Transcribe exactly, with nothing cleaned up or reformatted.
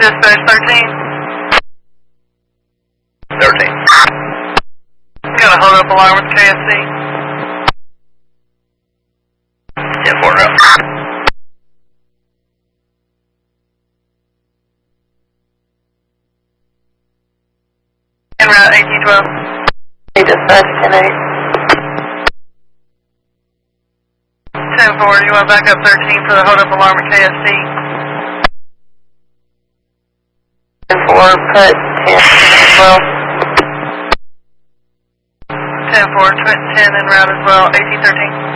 Dispatch thirteen. thirteen. Got a hold up alarm with K S C. ten four route. En route eighteen twelve. Hey, dispatch ten eight. ten four, you want to back up thirteen for the hold up alarm at K S C? ten four, put ten twelve. ten four, ten en route as well, eighteen thirteen.